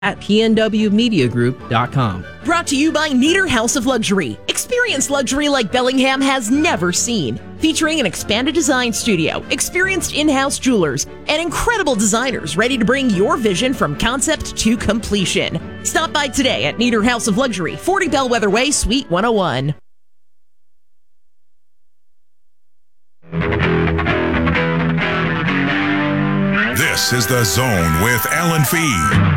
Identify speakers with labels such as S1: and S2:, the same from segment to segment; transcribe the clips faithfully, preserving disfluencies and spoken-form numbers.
S1: at p n w media group dot com.
S2: Brought to you by Nieder House of Luxury. Experience luxury like Bellingham has never seen. Featuring an expanded design studio, experienced in-house jewelers, and incredible designers ready to bring your vision from concept to completion. Stop by today at Nieder House of Luxury, forty Bellwether Way, Suite one oh one.
S3: This is The Zone with Alan Fee.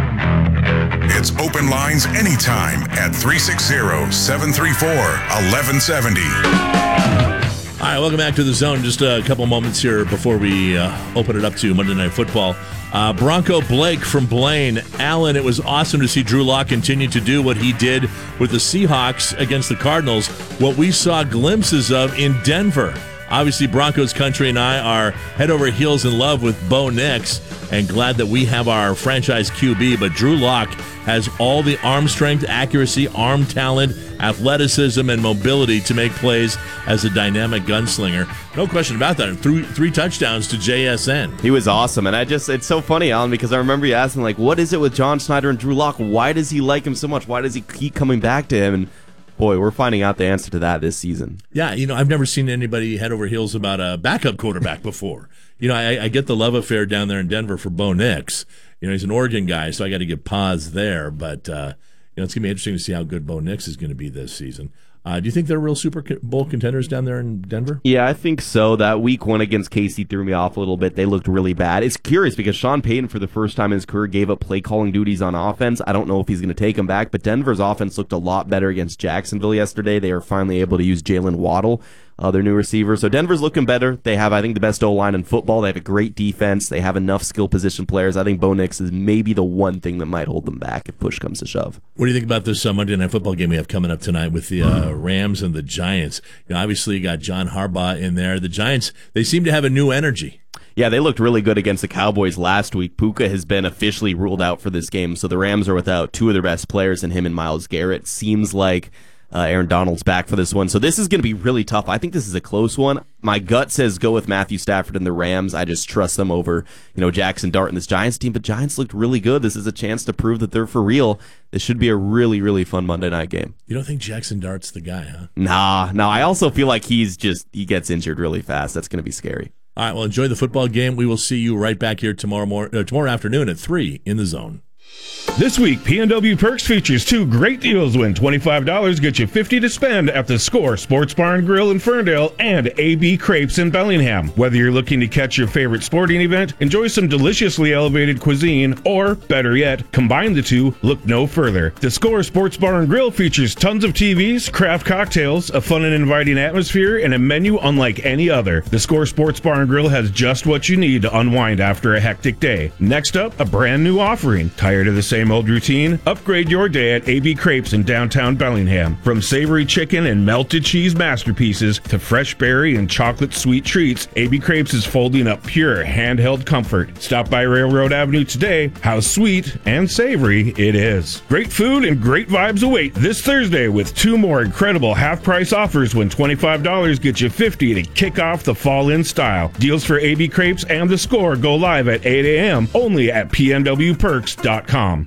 S3: It's open lines anytime at three six zero, seven three four, one one seven zero.
S4: All right, welcome back to The Zone. Just a couple moments here before we uh, open it up to Monday Night Football. Uh, Bronco Blake from Blaine. Alan, it was awesome to see Drew Lock continue to do what he did with the Seahawks against the Cardinals, what we saw glimpses of in Denver. Obviously, Broncos country and I are head over heels in love with Bo Nix and glad that we have our franchise Q B, but Drew Lock has all the arm strength, accuracy, arm talent, athleticism, and mobility to make plays as a dynamic gunslinger. No question about that. Three, three touchdowns to J S N.
S5: He was awesome, and I just, it's so funny, Alan, because I remember you asking, like, what is it with John Schneider and Drew Lock? Why does he like him so much? Why does he keep coming back to him? And boy, we're finding out the answer to that this season.
S4: Yeah, you know, I've never seen anybody head over heels about a backup quarterback before. You know, I, I get the love affair down there in Denver for Bo Nix. You know, he's an Oregon guy, so I got to give pause there. But, uh, you know, it's going to be interesting to see how good Bo Nix is going to be this season. Uh, do you think they're real Super Bowl contenders down there in Denver?
S5: Yeah, I think so. That week one against K C threw me off a little bit. They looked really bad. It's curious because Sean Payton, for the first time in his career, gave up play-calling duties on offense. I don't know if he's going to take them back, but Denver's offense looked a lot better against Jacksonville yesterday. They were finally able to use Jalen Waddle, uh, their new receiver. So Denver's looking better. They have, I think, the best O-line in football. They have a great defense. They have enough skill position players. I think Bo Nix is maybe the one thing that might hold them back if push comes to shove.
S4: What do you think about this uh, Monday Night Football game we have coming up tonight with the uh, Rams and the Giants? You know, obviously, you got John Harbaugh in there. The Giants, they seem to have a new energy.
S5: Yeah, they looked really good against the Cowboys last week. Puka has been officially ruled out for this game, so the Rams are without two of their best players in him and Myles Garrett. Seems like uh, Aaron Donald's back for this one, so this is going to be really tough. I think this is a close one. My gut says go with Matthew Stafford and the Rams. I just trust them over, you know, Jackson Dart and this Giants team, but Giants looked really good. This is a chance to prove that they're for real. This should be a really, really fun Monday night game.
S4: You don't think Jackson Dart's the guy, huh?
S5: Nah, no. I also feel like he's just, he gets injured really fast. That's going to be scary.
S4: All right, well, enjoy the football game. We will see you right back here tomorrow mor- uh, tomorrow afternoon at three in The Zone.
S6: This week, P N W Perks features two great deals. Win twenty-five dollars, get you fifty dollars to spend at the Score Sports Bar and Grill in Ferndale and A B Crepes in Bellingham. Whether you're looking to catch your favorite sporting event, enjoy some deliciously elevated cuisine, or, better yet, combine the two, look no further. The Score Sports Bar and Grill features tons of T Vs, craft cocktails, a fun and inviting atmosphere, and a menu unlike any other. The Score Sports Bar and Grill has just what you need to unwind after a hectic day. Next up, a brand new offering. Tired of the same old routine? Upgrade your day at A B Crepes in downtown Bellingham. From savory chicken and melted cheese masterpieces to fresh berry and chocolate sweet treats, A B Crepes is folding up pure handheld comfort. Stop by Railroad Avenue today. How sweet and savory it is. Great food and great vibes await this Thursday with two more incredible half-price offers when twenty-five dollars gets you fifty dollars to kick off the fall in style. Deals for A B Crepes and The Score go live at eight a.m. only at P N W perks dot com.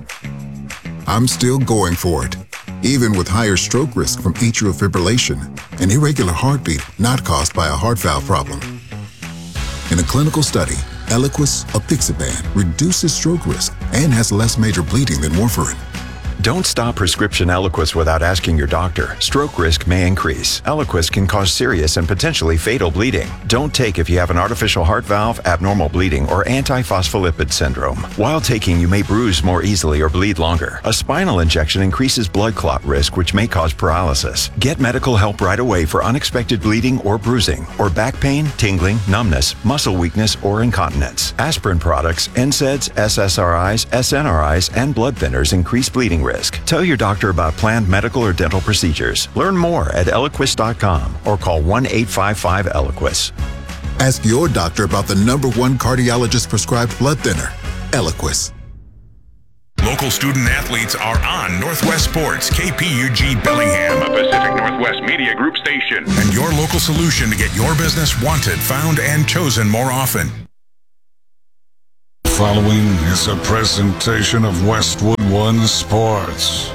S7: I'm still going for it, even with higher stroke risk from atrial fibrillation, an irregular heartbeat not caused by a heart valve problem. In a clinical study, Eliquis apixaban reduces stroke risk and has less major bleeding than warfarin.
S8: Don't stop prescription Eliquis without asking your doctor. Stroke risk may increase. Eliquis can cause serious and potentially fatal bleeding. Don't take if you have an artificial heart valve, abnormal bleeding, or antiphospholipid syndrome. While taking, you may bruise more easily or bleed longer. A spinal injection increases blood clot risk, which may cause paralysis. Get medical help right away for unexpected bleeding or bruising, or back pain, tingling, numbness, muscle weakness, or incontinence. Aspirin products, N SAIDs, S S R Is, S N R Is, and blood thinners increase bleeding risk. Tell your doctor about planned medical or dental procedures. Learn more at Eliquis dot com or call one eight five five Eliquis.
S7: Ask your doctor about the number one cardiologist prescribed blood thinner, Eliquis.
S3: Local student athletes are on Northwest Sports, K P U G Bellingham, a Pacific Northwest Media Group station, and your local solution to get your business wanted, found, and chosen more often.
S9: following is a presentation of Westwood One Sports.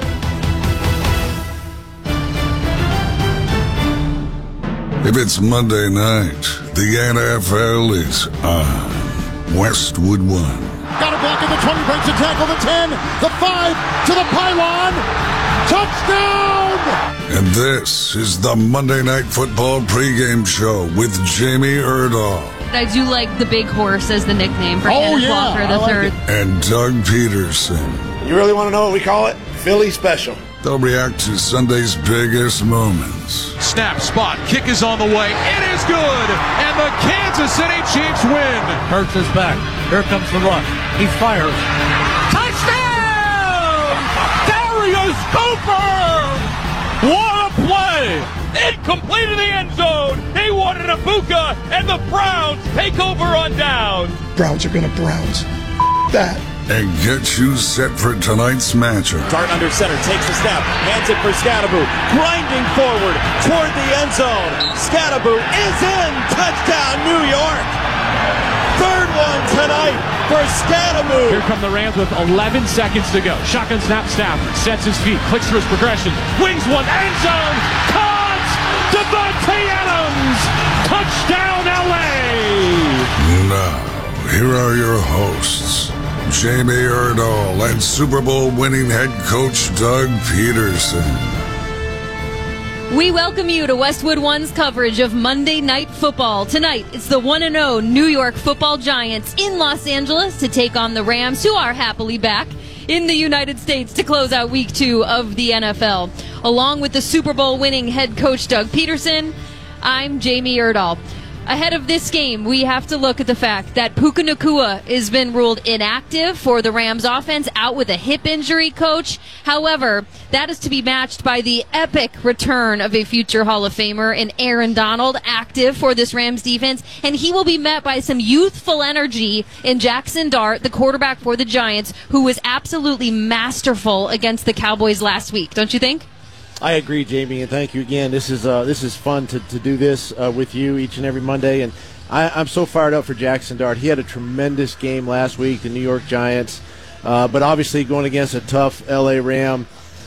S9: If it's Monday night, the N F L is on Westwood One.
S10: Got a block at the twenty, breaks a tackle, the ten, the five, to the pylon. Touchdown!
S9: And this is the Monday Night Football pregame show with Jamie Erdahl.
S11: I do like the Big Horse as the nickname for
S10: Oh,
S11: Kenneth
S10: yeah,
S11: Walker the
S10: I like
S11: third.
S10: it.
S9: And Doug Peterson.
S12: You really want to know what we call it? Philly Special.
S9: They'll react to Sunday's biggest moments.
S13: Snap, spot, kick is on the way. It is good, and the Kansas City Chiefs win.
S14: Hurts is back. Here comes the rush. He fires.
S13: Touchdown! Darius Cooper! What a play! Incomplete in the end zone. He wanted a Ibuka, and the Browns take over on downs.
S12: Browns are going to Browns. That.
S9: And get you set for tonight's matchup.
S15: Dart under center, takes the snap, hands it for Scatterbo, grinding forward toward the end zone. Scatterbo is in, touchdown New York. Third one tonight for Scatterbo.
S13: Here come the Rams with eleven seconds to go. Shotgun snap, Stafford sets his feet, clicks through his progression, wings one, end zone, caught! Devontae Adams, touchdown L A.
S9: Now, here are your hosts, Jamie Erdahl and Super Bowl winning head coach Doug Peterson.
S11: We welcome you to Westwood One's coverage of Monday Night Football. Tonight, it's the one and oh New York Football Giants in Los Angeles to take on the Rams, who are happily back in the United States to close out week two of the N F L. Along with the Super Bowl winning head coach Doug Peterson, I'm Jamie Erdahl. Ahead of this game, we have to look at the fact that Puka Nacua has been ruled inactive for the Rams offense, out with a hip injury, coach. However, that is to be matched by the epic return of a future Hall of Famer in Aaron Donald, active for this Rams defense, and he will be met by some youthful energy in Jackson Dart, the quarterback for the Giants, who was absolutely masterful against the Cowboys last week. Don't you think?
S15: I agree, Jamie, and thank you again. This is uh, this is fun to, to do this uh, with you each and every Monday, and I, I'm so fired up for Jackson Dart. He had a tremendous game last week, the New York Giants, uh, but obviously going against a tough L A Ram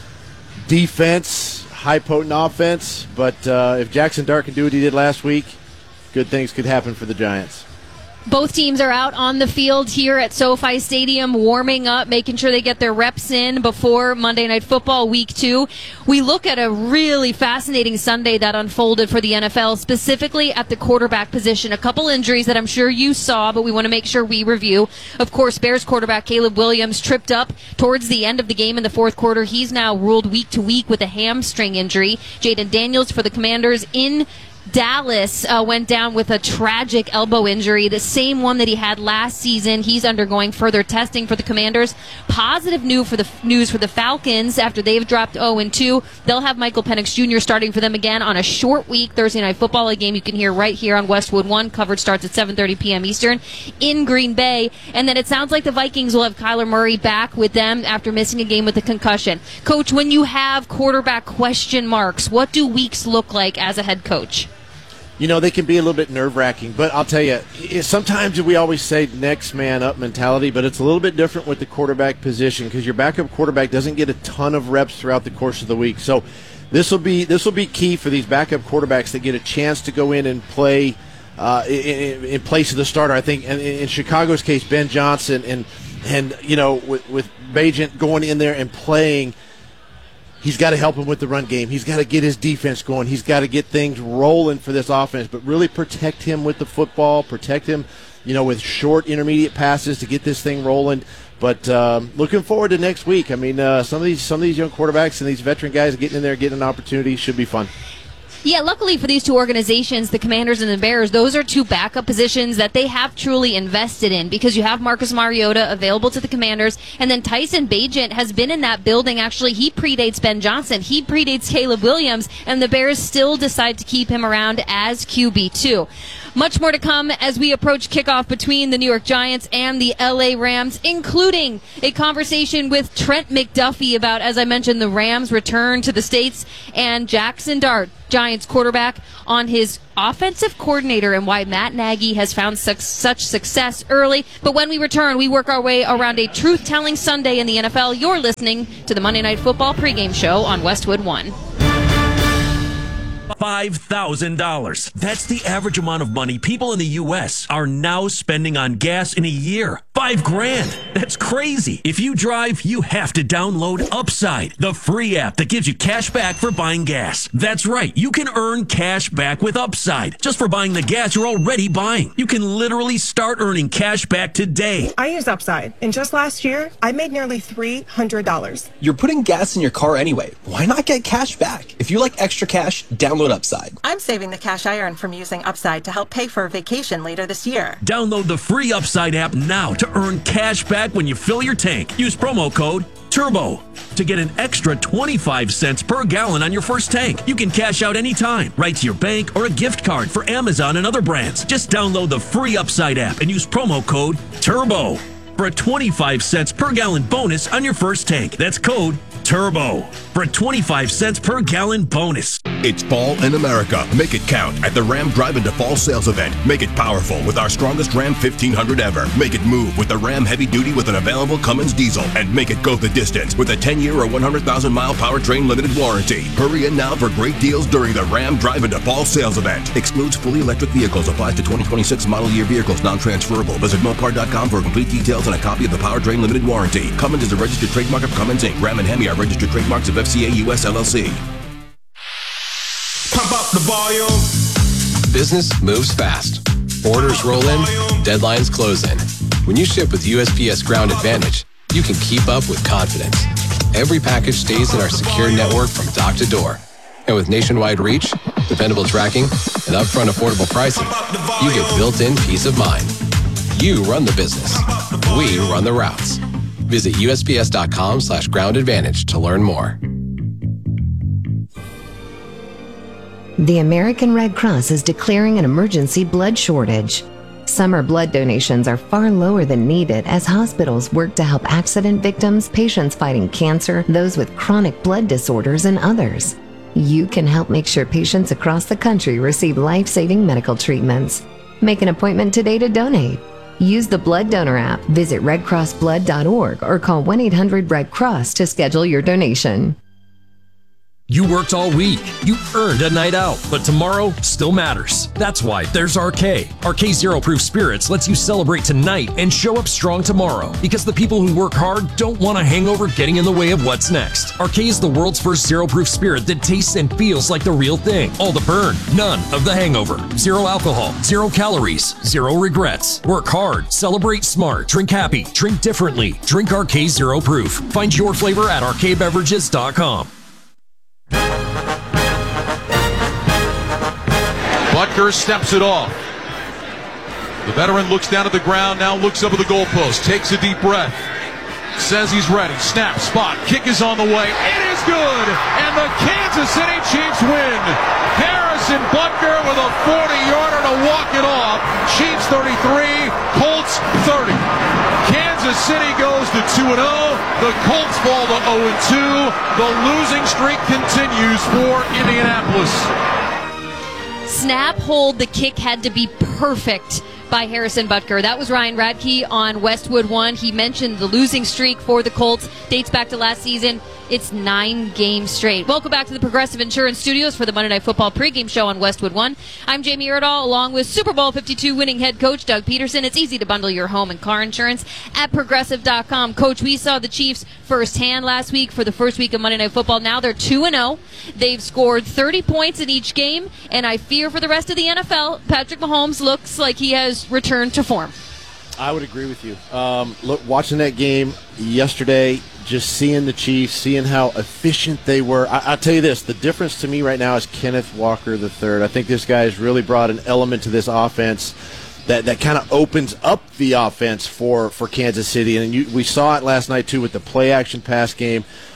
S15: defense, high potent offense. But uh, if Jackson Dart can do what he did last week, good things could happen for the Giants.
S11: Both teams are out on the field here at SoFi Stadium warming up, making sure they get their reps in before Monday Night Football week two. We look at a really fascinating Sunday that unfolded for the N F L, specifically at the quarterback position. A couple injuries that I'm sure you saw, but we want to make sure we review. Of course, Bears quarterback Caleb Williams tripped up towards the end of the game in the fourth quarter. He's now ruled week to week with a hamstring injury. Jaden Daniels for the Commanders in Dallas uh, went down with a tragic elbow injury, the same one that he had last season. He's undergoing further testing for the Commanders. Positive news for the news for the Falcons after they've dropped oh and two. They'll have Michael Penix Junior starting for them again on a short week Thursday Night Football, a game you can hear right here on Westwood One. Coverage starts at seven thirty p.m. Eastern in Green Bay. And then it sounds like the Vikings will have Kyler Murray back with them after missing a game with a concussion. Coach, when you have quarterback question marks, what do weeks look like as a head coach?
S15: You know, they can be a little bit nerve-wracking, but I'll tell you, sometimes we always say next man up mentality, but it's a little bit different with the quarterback position because your backup quarterback doesn't get a ton of reps throughout the course of the week. So this will be this will be key for these backup quarterbacks that get a chance to go in and play uh, in, in place of the starter. I think in, in Chicago's case, Ben Johnson and and you know with, with Bagent going in there and playing. He's got to help him with the run game. He's got to get his defense going. He's got to get things rolling for this offense, but really protect him with the football, protect him, you know, with short, intermediate passes to get this thing rolling. But um, looking forward to next week. I mean, uh, some of these some of these young quarterbacks and these veteran guys getting in there, getting an opportunity should be fun.
S11: Yeah, luckily for these two organizations, the Commanders and the Bears, those are two backup positions that they have truly invested in because you have Marcus Mariota available to the Commanders, and then Tyson Bagent has been in that building. Actually, he predates Ben Johnson. He predates Caleb Williams, and the Bears still decide to keep him around as Q B two. Much more to come as we approach kickoff between the New York Giants and the L A Rams, including a conversation with Trent McDuffie about, as I mentioned, the Rams' return to the States, and Jackson Dart, Giants quarterback, on his offensive coordinator and why Matt Nagy has found su- such success early. But when we return, we work our way around a truth-telling Sunday in the N F L. You're listening to the Monday Night Football pregame show on Westwood One.
S16: five thousand dollars. That's the average amount of money people in the U S are now spending on gas in a year. Five grand. That's crazy. If you drive, you have to download Upside, the free app that gives you cash back for buying gas. That's right. You can earn cash back with Upside just for buying the gas you're already buying. You can literally start earning cash back today.
S17: I use Upside, and just last year, I made nearly three hundred dollars.
S18: You're putting gas in your car anyway. Why not get cash back? If you like extra cash, download Upside.
S17: I'm saving the cash I earn from using Upside to help pay for a vacation later this year.
S16: Download the free Upside app now to earn cash back when you fill your tank. Use promo code TURBO to get an extra twenty-five cents per gallon on your first tank. You can cash out anytime, right to your bank or a gift card for Amazon and other brands. Just download the free Upside app and use promo code TURBO for a twenty-five cents per gallon bonus on your first tank. That's code TURBO for a twenty-five cents per gallon bonus.
S19: It's fall in America. Make it count at the Ram Drive Into Fall sales event. Make it powerful with our strongest Ram fifteen hundred ever. Make it move with the Ram Heavy Duty with an available Cummins diesel. And make it go the distance with a ten-year or one hundred thousand mile powertrain limited warranty. Hurry in now for great deals during the Ram Drive Into Fall sales event. Excludes fully electric vehicles. Applies to twenty twenty-six model year vehicles. Non-transferable. Visit Mopar dot com for complete details and a copy of the powertrain limited warranty. Cummins is a registered trademark of Cummins Incorporated. Ram and Hemi are registered trademarks of F C A U S L L C.
S20: Pump up the volume.
S21: Business moves fast. Orders roll in, deadlines close in. When you ship with U S P S Ground Advantage, you can keep up with confidence. Every package stays in our secure network from dock to door. And with nationwide reach, dependable tracking, and upfront affordable pricing, you get built-in peace of mind. You run the business. We run the routes. Visit U S P S dot com slash ground advantage to learn more.
S22: The American Red Cross is declaring an emergency blood shortage. Summer blood donations are far lower than needed as hospitals work to help accident victims, patients fighting cancer, those with chronic blood disorders, and others. You can help make sure patients across the country receive life-saving medical treatments. Make an appointment today to donate. Use the Blood Donor app, visit red cross blood dot org, or call one eight hundred red cross to schedule your donation.
S23: You worked all week. You earned a night out, but tomorrow still matters. That's why there's R K. R K Zero Proof Spirits lets you celebrate tonight and show up strong tomorrow, because the people who work hard don't want a hangover getting in the way of what's next. R K is the world's first zero proof spirit that tastes and feels like the real thing. All the burn, none of the hangover. Zero alcohol, zero calories, zero regrets. Work hard, celebrate smart, drink happy, drink differently. Drink R K Zero Proof. Find your flavor at R K beverages dot com.
S24: Butker steps it off. The veteran looks down at the ground, now looks up at the goalpost, takes a deep breath, says he's ready. Snap, spot, kick is on the way. It is good, and the Kansas City Chiefs win. Harrison Butker with a forty-yarder to walk it off. Chiefs thirty-three, Colts thirty. Kansas City goes to two and oh. The Colts fall to oh and two. The losing streak continues for Indianapolis.
S11: Snap, hold, the kick had to be perfect by Harrison Butker. That was Ryan Radke on Westwood One. He mentioned the losing streak for the Colts dates back to last season. It's nine games straight. Welcome back to the Progressive Insurance Studios for the Monday Night Football pregame show on Westwood One. I'm Jamie Erdahl, along with Super Bowl fifty-two winning head coach Doug Peterson. It's easy to bundle your home and car insurance at progressive dot com. Coach, we saw the Chiefs firsthand last week for the first week of Monday Night Football. Now they're two and oh. They've scored thirty points in each game, and I fear for the rest of the N F L, Patrick Mahomes looks like he has returned to form.
S15: I would agree with you. Um, look, watching that game yesterday, just seeing the Chiefs, seeing how efficient they were. I, I'll tell you this, the difference to me right now is Kenneth Walker the third. I think this guy has really brought an element to this offense that, that kind of opens up the offense for, for Kansas City. And you, we saw it last night, too, with the play-action pass game.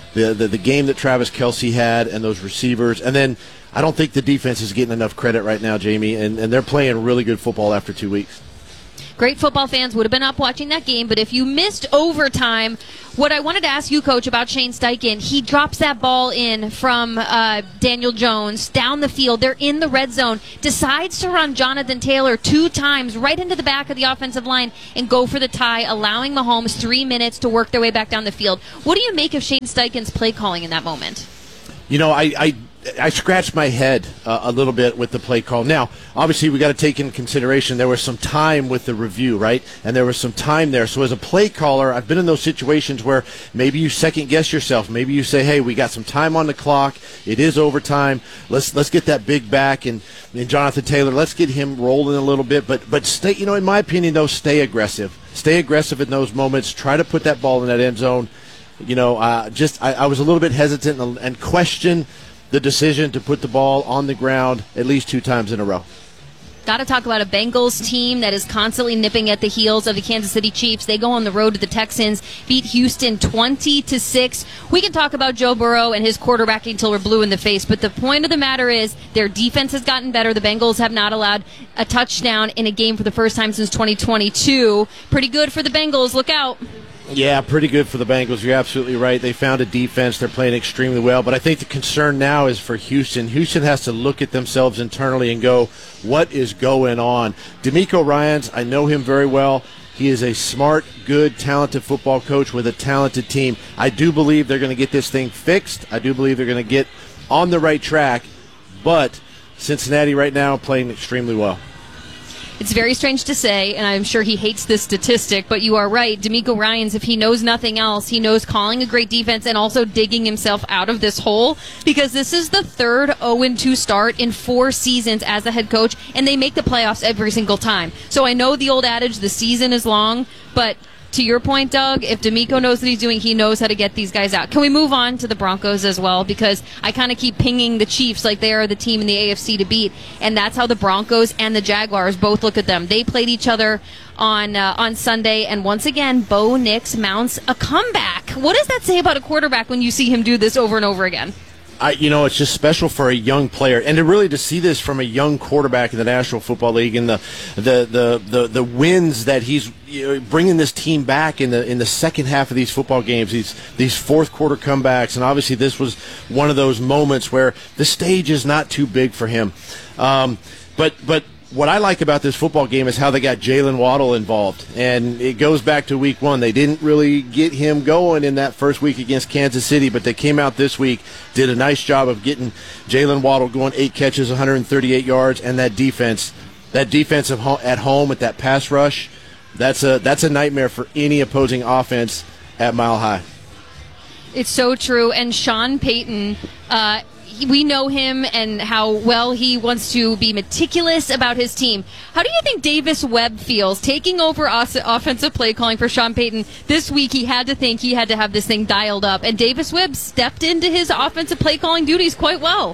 S15: the, the, the game that Travis Kelce had and those receivers. And then I don't think the defense is getting enough credit right now, Jamie, and, and they're playing really good football after two weeks.
S11: Great football fans would have been up watching that game, but if you missed overtime, what I wanted to ask you, Coach, about Shane Steichen, he drops that ball in from uh, Daniel Jones down the field. They're in the red zone, decides to run Jonathan Taylor two times right into the back of the offensive line and go for the tie, allowing Mahomes three minutes to work their way back down the field. What do you make of Shane Steichen's play calling in that moment?
S15: You know, I... I I scratched my head uh, a little bit with the play call. Now, obviously, we got to take into consideration there was some time with the review, right? And there was some time there. So as a play caller, I've been in those situations where maybe you second guess yourself. Maybe you say, "Hey, we got some time on the clock. It is overtime. Let's let's get that big back and, and Jonathan Taylor. Let's get him rolling a little bit." But but stay, you know, in my opinion, though, stay aggressive. Stay aggressive in those moments. Try to put that ball in that end zone. You know, uh, just I, I was a little bit hesitant and, and question the decision to put the ball on the ground at least two times in a row.
S11: Got to talk about a Bengals team that is constantly nipping at the heels of the Kansas City Chiefs. They go on the road to the Texans, beat Houston twenty to six. We can talk about Joe Burrow and his quarterbacking until we're blue in the face, but the point of the matter is their defense has gotten better. The Bengals have not allowed a touchdown in a game for the first time since twenty twenty-two. Pretty good for the Bengals. Look out.
S15: Yeah, pretty good for the Bengals. You're absolutely right. They found a defense. They're playing extremely well. But I think the concern now is for Houston. Houston has to look at themselves internally and go, what is going on? DeMeco Ryans, I know him very well. He is a smart, good, talented football coach with a talented team. I do believe they're going to get this thing fixed. I do believe they're going to get on the right track. But Cincinnati right now playing extremely well.
S11: It's very strange to say, and I'm sure he hates this statistic, but you are right. DeMeco Ryans, if he knows nothing else, he knows calling a great defense and also digging himself out of this hole, because this is the third oh and two start in four seasons as a head coach, and they make the playoffs every single time. So I know the old adage, the season is long, but to your point, Doug, if DeMeco knows what he's doing, he knows how to get these guys out. Can we move on to the Broncos as well? Because I kind of keep pinging the Chiefs like they are the team in the A F C to beat, and that's how the Broncos and the Jaguars both look at them. They played each other on uh, on Sunday, and once again, Bo Nix mounts a comeback. What does that say about a quarterback when you see him do this over and over again?
S15: I, you know, it's just special for a young player, and to really to see this from a young quarterback in the National Football League, and the the the the, the wins that he's you know, bringing this team back in the in the second half of these football games, these these fourth quarter comebacks, and obviously this was one of those moments where the stage is not too big for him. Um, but but. What I like about this football game is how they got Jalen Waddle involved. And it goes back to week one. They didn't really get him going in that first week against Kansas City, but they came out this week, did a nice job of getting Jalen Waddle going, eight catches, one hundred thirty-eight yards, and that defense, that defense at home with that pass rush, that's a, that's a nightmare for any opposing offense at Mile High.
S11: It's so true. And Sean Payton, uh, we know him and how well he wants to be meticulous about his team. How do you think Davis Webb feels taking over os- offensive play calling for Sean Payton? This week he had to think he had to have this thing dialed up, and Davis Webb stepped into his offensive play calling duties quite well.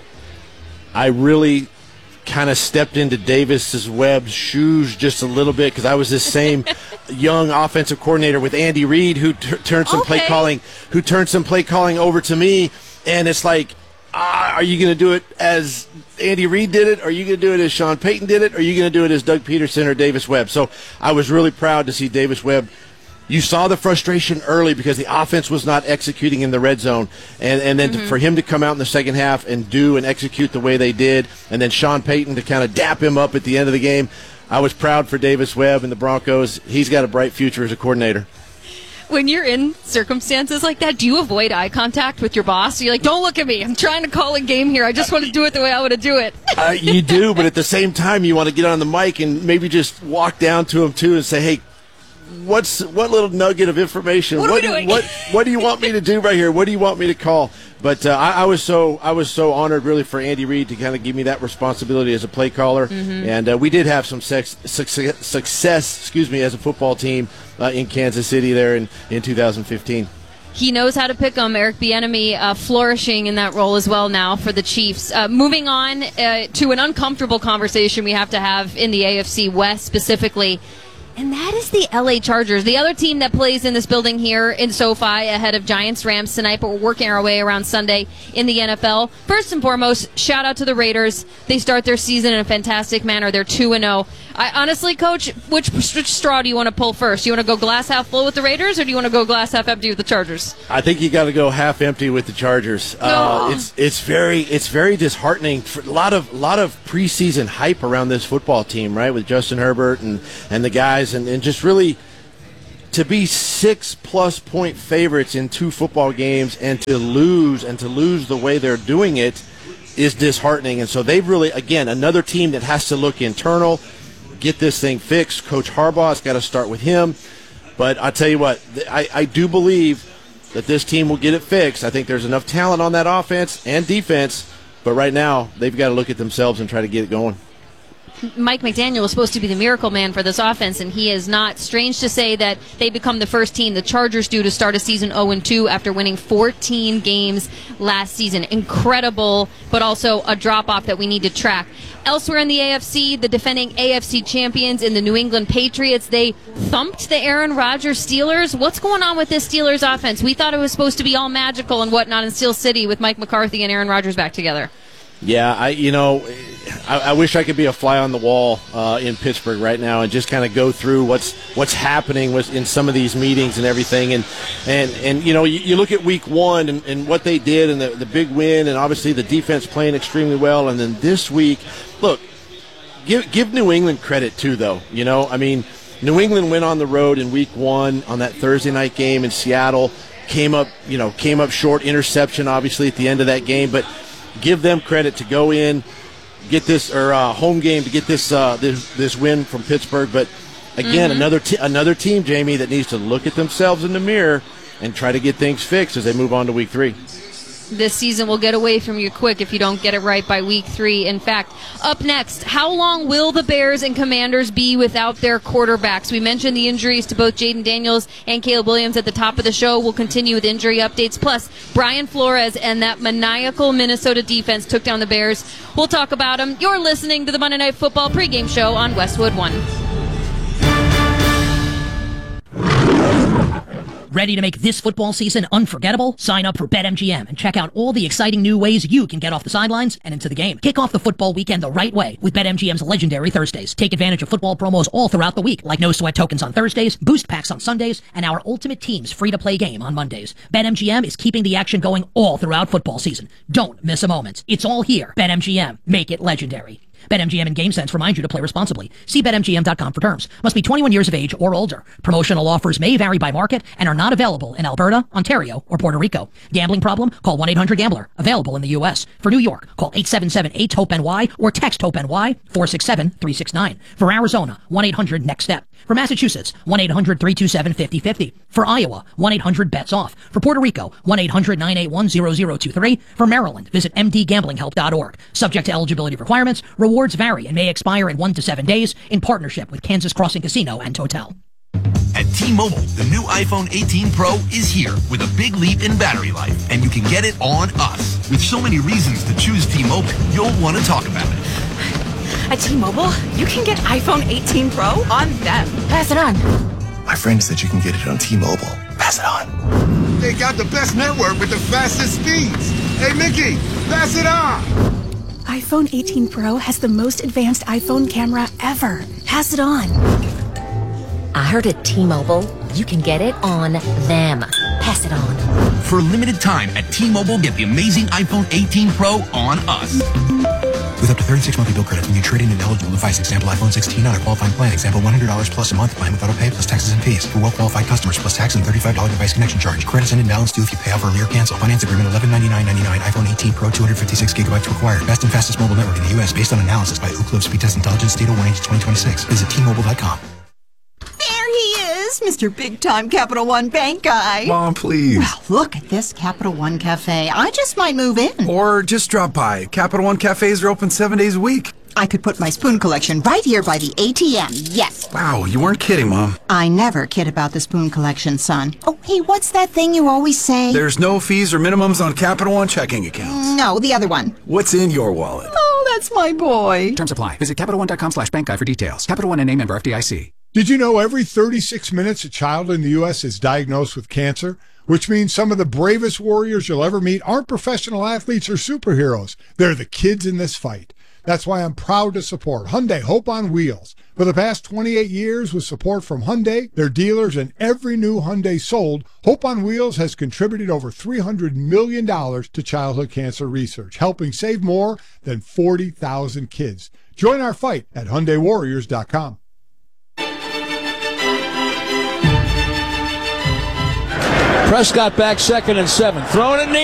S15: I really kind of stepped into Davis Webb's shoes just a little bit, because I was this same young offensive coordinator with Andy Reid who t- turned some okay. play calling who turned some play calling over to me, and it's like, Uh, are you going to do it as Andy Reid did it? Or are you going to do it as Sean Payton did it? Or are you going to do it as Doug Peterson or Davis Webb? So I was really proud to see Davis Webb. You saw the frustration early because the offense was not executing in the red zone. And, and then mm-hmm. to, for him to come out in the second half and do and execute the way they did, and then Sean Payton to kind of dap him up at the end of the game, I was proud for Davis Webb and the Broncos. He's got a bright future as a coordinator.
S11: When you're in circumstances like that, do you avoid eye contact with your boss? You're like, don't look at me. I'm trying to call a game here. I just want to do it the way I want to do it.
S15: uh, you do, but at the same time, you want to get on the mic and maybe just walk down to him, too, and say, hey, what's what little nugget of information?
S11: What,
S15: what,
S11: are we doing?
S15: what, what do you want me to do right here? What do you want me to call? But uh, I, I was so I was so honored, really, for Andy Reid to kind of give me that responsibility as a play caller. Mm-hmm. And uh, we did have some sex, success, success, excuse me, as a football team uh, in Kansas City there in, in two thousand fifteen.
S11: He knows how to pick them. Eric Bieniemy uh, flourishing in that role as well now for the Chiefs. Uh, moving on uh, to an uncomfortable conversation we have to have in the A F C West specifically. And that is the L A Chargers, the other team that plays in this building here in SoFi ahead of Giants Rams tonight, but we're working our way around Sunday in the N F L. First and foremost, shout out to the Raiders. They start their season in a fantastic manner. They're two and oh. I honestly, Coach, which, which straw do you want to pull first? Do you want to go glass half full with the Raiders, or do you want to go glass half empty with the Chargers?
S15: I think you got to go half empty with the Chargers. Uh, it's it's very it's very disheartening. For a lot of lot of preseason hype around this football team, right, with Justin Herbert and, and the guys, and, and just really to be six plus point favorites in two football games and to lose and to lose the way they're doing it is disheartening. And so they've really, again, another team that has to look internal, get this thing fixed. Coach Harbaugh's got to start with him. But I tell you what, I, I do believe that this team will get it fixed. I think there's enough talent on that offense and defense, but right now they've got to look at themselves and try to get it going.
S11: Mike McDaniel was supposed to be the miracle man for this offense, and he is not. Strange to say that they become the first team the Chargers do to start a season oh and two after winning fourteen games last season. Incredible, but also a drop-off that we need to track. Elsewhere in the A F C, the defending A F C champions in the New England Patriots, they thumped the Aaron Rodgers Steelers. What's going on with this Steelers offense? We thought it was supposed to be all magical and whatnot in Steel City with Mike McCarthy and Aaron Rodgers back together.
S15: Yeah, I you know, I, I wish I could be a fly on the wall uh, in Pittsburgh right now and just kind of go through what's what's happening with, in some of these meetings and everything. And and, and you know, you, you look at week one and, and what they did and the, the big win, and obviously the defense playing extremely well. And then this week, look, give give New England credit too, though. You know, I mean, New England went on the road in week one on that Thursday night game in Seattle, came up, you know, came up short, interception obviously at the end of that game, but give them credit to go in, get this or uh, home game to get this uh, this this win from Pittsburgh. But again, mm-hmm. another t- another team, Jamie, that needs to look at themselves in the mirror and try to get things fixed as they move on to week three.
S11: This season will get away from you quick if you don't get it right by week three. In fact, up next, how long will the Bears and Commanders be without their quarterbacks? We mentioned the injuries to both Jaden Daniels and Caleb Williams at the top of the show. We'll continue with injury updates. Plus, Brian Flores and that maniacal Minnesota defense took down the Bears. We'll talk about them. You're listening to the Monday Night Football pregame show on Westwood One.
S1: Ready to make this football season unforgettable? Sign up for BetMGM and check out all the exciting new ways you can get off the sidelines and into the game. Kick off the football weekend the right way with BetMGM's legendary Thursdays. Take advantage of football promos all throughout the week, like no sweat tokens on Thursdays, boost packs on Sundays, and our Ultimate Teams free-to-play game on Mondays. BetMGM is keeping the action going all throughout football season. Don't miss a moment. It's all here. BetMGM. Make it legendary. BetMGM and GameSense remind you to play responsibly. See Bet M G M dot com for terms. Must be twenty-one years of age or older. Promotional offers may vary by market and are not available in Alberta, Ontario, or Puerto Rico. Gambling problem? Call one eight hundred gambler. Available in the U S. For New York, call eight seven seven eight hope N Y or text HOPE-NY four six seven three six nine. For Arizona, one eight hundred next step. For Massachusetts, one eight hundred three two seven five zero five zero. For Iowa, one eight hundred bets off. For Puerto Rico, one eight hundred nine eight one zero zero two three. For Maryland, visit m d gambling help dot org. Subject to eligibility requirements, rewards vary and may expire in one to seven days in partnership with Kansas Crossing Casino and Hotel.
S2: At T-Mobile, the new iPhone eighteen Pro is here with a big leap in battery life, and you can get it on us. With so many reasons to choose T-Mobile, you'll want to talk about it.
S5: At T-Mobile, you can get iPhone eighteen Pro on them. Pass it on.
S2: My friend said you can get it on T-Mobile. Pass it on.
S20: They got the best network with the fastest speeds. Hey, Mickey, pass it on.
S5: iPhone eighteen Pro has the most advanced iPhone camera ever. Pass it on.
S25: I heard at T-Mobile, you can get it on them. Pass it on.
S2: For a limited time at T-Mobile, get the amazing iPhone eighteen Pro on us. With up to thirty-six monthly bill credits when you trade in an eligible device. Example iPhone sixteen on a qualifying plan. Example one hundred dollars plus a month plan with auto pay plus taxes and fees. For well-qualified customers plus tax and thirty-five dollars device connection charge. Credits and imbalance due if you pay off early or cancel. Finance agreement eleven ninety-nine ninety-nine. iPhone eighteen Pro two hundred fifty-six gigabytes required. Best and fastest mobile network in the U S based on analysis by Ookla Speed Test Intelligence Data one H twenty twenty-six. Visit T Mobile dot com.
S26: There he is, Mister Big-Time Capital One Bank guy.
S27: Mom, please.
S26: Well, look at this Capital One Cafe. I just might move in.
S27: Or just drop by. Capital One Cafes are open seven days a week.
S26: I could put my spoon collection right here by the A T M, yes.
S27: Wow, you weren't kidding, Mom.
S26: I never kid about the spoon collection, son. Oh, hey, what's that thing you always say?
S27: There's no fees or minimums on Capital One checking accounts.
S26: No, the other one.
S27: What's in your wallet?
S26: Oh, that's my boy.
S28: Terms apply. Visit CapitalOne dot com slash bank guide for details. Capital One N A member F D I C.
S3: Did you know every thirty-six minutes a child in the U S is diagnosed with cancer? Which means some of the bravest warriors you'll ever meet aren't professional athletes or superheroes. They're the kids in this fight. That's why I'm proud to support Hyundai Hope on Wheels. For the past twenty-eight years, with support from Hyundai, their dealers, and every new Hyundai sold, Hope on Wheels has contributed over three hundred million dollars to childhood cancer research, helping save more than forty thousand kids. Join our fight at Hyundai Warriors dot com.
S4: Prescott back second and seven. Throwing it in the